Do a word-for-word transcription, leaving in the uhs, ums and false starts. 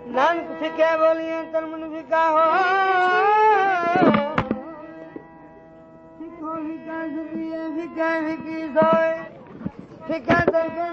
नानक फिके बोलिए तन मन फिका हो फिको फिका फिकी फिका फिकी सोए फिका तो